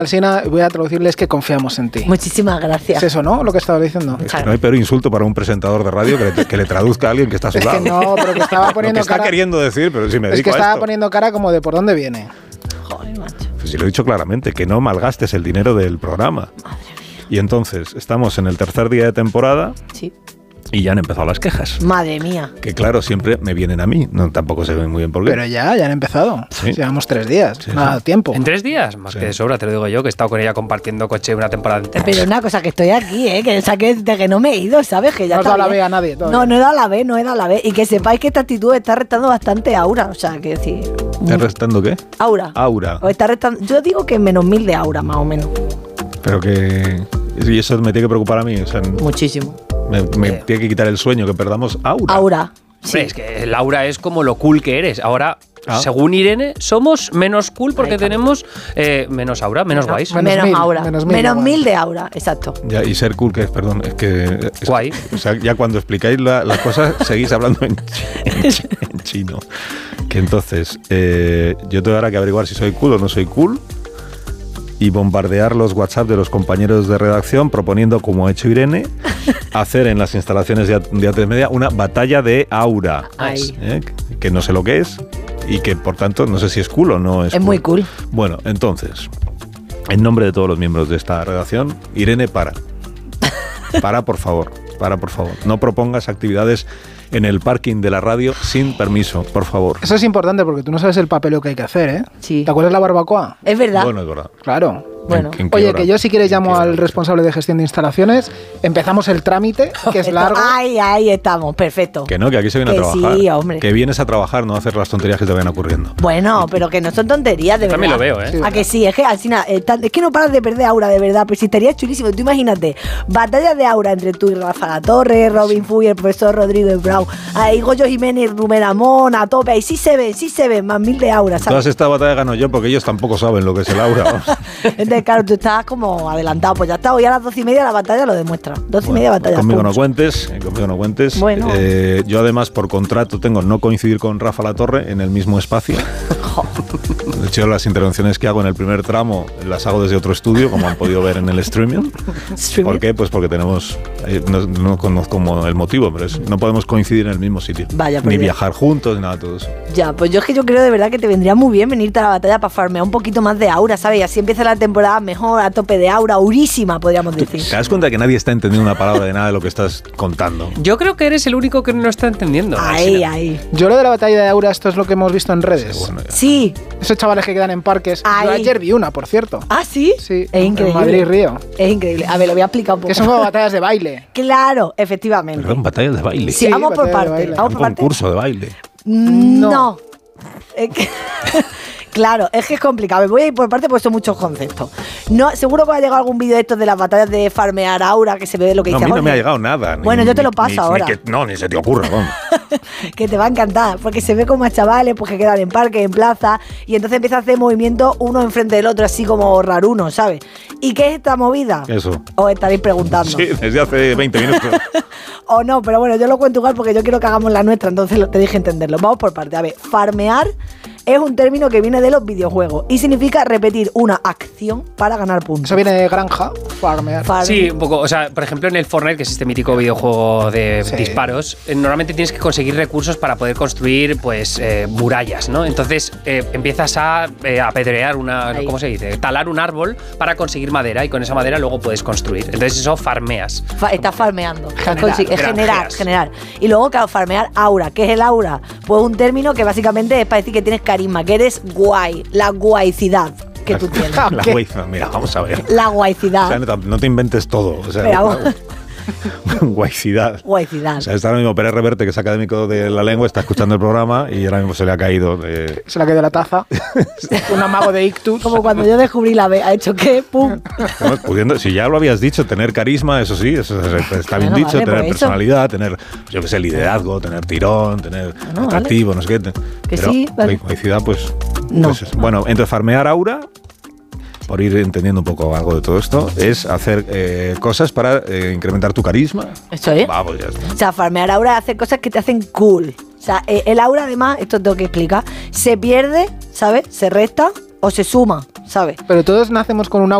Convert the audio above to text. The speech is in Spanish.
Alsina, voy a traducirles que confiamos en ti. Muchísimas gracias. Es eso, ¿no? Lo que estaba diciendo. Es que no hay peor insulto para un presentador de radio que le traduzca a alguien que está a su lado. Es que no, pero que estaba poniendo lo que está cara... queriendo decir, pero si me dedico Es que a estaba esto. poniendo cara como de por dónde viene. Joder, macho. Pues si lo he dicho claramente, que no malgastes el dinero del programa. Madre mía. Y entonces, estamos en el tercer día de temporada Sí. y ya han empezado las quejas. Madre mía. Que claro, siempre me vienen a mí. No, tampoco sé muy bien por qué. Pero ya han empezado. Sí. Llevamos 3 días. Sí, Nada, sí. tiempo. ¿En 3 días? Más que de sobra, te lo digo yo, que he estado con ella compartiendo coche una temporada entera. Pero una cosa, que estoy aquí, que o sea, que de que no me he ido, ¿sabes? Que ya No has está dado la bien. B a nadie todavía. No he dado la B. Y que sepáis que esta actitud está restando bastante aura. O sea, que decir... ¿Estás restando qué? Aura. Aura. O está restando... Yo digo que menos 1000 de aura, más o menos. Pero que... Y eso me tiene que preocupar a mí. O sea, Muchísimo. me tiene que quitar el sueño que perdamos aura. Aura. Sí. Hombre, es que el aura es como lo cool que eres. Ahora, Ah. según Irene, somos menos cool porque Ahí está. tenemos menos aura, menos guays. Menos Menos 1000, aura. menos Menos 1000 1000 de aura, exacto. Ya, y ser cool, que es, perdón, es que... es- Guay. O sea, ya cuando explicáis las cosas, seguís hablando en chino. Que entonces, yo tengo ahora que averiguar si soy cool o no soy cool y bombardear los WhatsApp de los compañeros de redacción proponiendo, como ha hecho Irene, hacer en las instalaciones de A3 Media una batalla de aura. Ay. Que no sé lo que es y que, por tanto, no sé si es cool o no es Es muy cool. Bueno, entonces, en nombre de todos los miembros de esta redacción, Irene, para, por favor. No propongas actividades en el parking de la radio sin permiso, por favor. Eso es importante porque tú no sabes el papeleo que hay que hacer, ¿eh? Sí. ¿Te acuerdas de la barbacoa? Es verdad. Bueno, es verdad. Claro. Bueno. ¿En qué Oye, hora? que yo si quieres llamo ¿En qué al hora? responsable de gestión de instalaciones, empezamos el trámite, que es Esto- largo. Ahí estamos, perfecto. Que no, que aquí se viene Que a trabajar. sí, hombre. Que vienes a trabajar, no a hacer las tonterías que te vayan ocurriendo. Bueno, pero que no son tonterías, de Yo también verdad. lo veo, ¿eh? Sí. A que sí, es que Alsina, es que no paras de perder aura, de verdad, pero si estaría chulísimo. Tú imagínate, batalla de aura entre tú y Rafa La Torre, Robin Fuy, el profesor Rodrigo Brown, ahí Goyo Jiménez, Rubén Amón, a tope, ahí sí se ven, más 1000 de aura, Todas ¿sabes? estas batallas gano yo porque ellos tampoco saben lo que es el aura. vamos. Entonces, claro, tú estás como adelantado, pues ya está, hoy a las 12:30 la batalla lo demuestra. 12:30 batalla. Conmigo no pum. cuentes. Bueno. Yo además por contrato tengo no coincidir con Rafa La Torre en el mismo espacio. De hecho, las intervenciones que hago en el primer tramo las hago desde otro estudio, como han podido ver en el streaming. Streaming. ¿Por qué? Pues porque tenemos, no conozco como el motivo, pero no podemos coincidir en el mismo sitio. Vaya, pues ni ya. viajar juntos, ni nada de todo eso. Ya, pues yo es que yo creo de verdad que te vendría muy bien venirte a la batalla para farmear un poquito más de aura, ¿sabes? Y así empieza la temporada mejor, a tope de aura, aurísima, podríamos decir. ¿Te das cuenta que nadie está entendiendo una palabra de nada de lo que estás contando? Yo creo que eres el único que no está entendiendo. Ahí, Alsina. ahí. Yo lo de la batalla de aura, esto es lo que hemos visto en redes. Bueno, Sí. Esos chavales que quedan en parques. Ahí. Yo ayer vi una, por cierto. ¿Ah, sí? Sí, Es increíble. en Madrid y Río. Es increíble. A ver, lo voy a explicar un poco. Que son como batallas de baile. Claro, efectivamente. perdón, batallas de baile. Sí, Sí, vamos por batalla de partes. baile. Vamos Un por partes. concurso de baile. No. Es que- Claro, es que es complicado. Me voy a ir por parte porque son muchos conceptos. No, seguro que ha llegado algún vídeo de estos de las batallas de farmear aura, que se ve lo que No, a dice mí no Jorge. me ha llegado nada. Bueno, yo te lo paso ahora. Ni se te ocurra, vamos. Que te va a encantar, porque se ve como a chavales pues, que quedan en parque, en plaza, y entonces empieza a hacer movimientos uno enfrente del otro, así como raruno, ¿sabes? ¿Y qué es esta movida? Eso. Os estaréis preguntando. Sí, desde hace 20 minutos. O no, pero bueno, yo lo cuento igual porque yo quiero que hagamos la nuestra, entonces te dije entenderlo. Vamos por parte. A ver, farmear es un término que viene de los videojuegos y significa repetir una acción para ganar puntos. Eso viene de granja, farmear. Sí, un poco. O sea, por ejemplo, en el Fortnite, que es este mítico videojuego de Sí. disparos, normalmente tienes que conseguir recursos para poder construir, pues, murallas, ¿no? Entonces empiezas a apedrear Ahí. ¿cómo se dice? Talar un árbol para conseguir madera y con esa madera luego puedes construir. Entonces eso farmeas. Estás farmeando. Generar, Es granjeas. generar. Y luego, claro, farmear aura. ¿Qué es el aura? Pues un término que básicamente es para decir que tienes carisma, que eres guay, la guaycidad que tú tienes. La ¿Qué? güey, mira, vamos a ver. La O guaycidad. sea, no te inventes todo. O sea, Pero vamos. guaycidad. Guaycidad. O sea, está ahora mismo Pérez Reverte, que es académico de la lengua, está escuchando el programa y ahora mismo se le ha caído. Se le ha caído la taza. Un amago de ictus. Como cuando yo descubrí la B, ha hecho que, pum. Estamos pudiendo, si ya lo habías dicho, tener carisma, eso sí, eso está bien Bueno, dicho, vale, tener pues eso. personalidad, tener, yo qué sé, liderazgo, tener tirón, tener Bueno, atractivo, no sé qué. Que Pero sí, vale. guaycidad, pues, No. pues eso. Bueno, entonces farmear aura, por ir entendiendo un poco algo de todo esto, es hacer cosas para incrementar tu carisma. Eso es. Vamos, ya está. O sea, farmear aura es hacer cosas que te hacen cool. O sea, el aura, además, esto tengo que explicar, se pierde, ¿sabes? Se resta o se suma. ¿sabes? Pero todos nacemos con una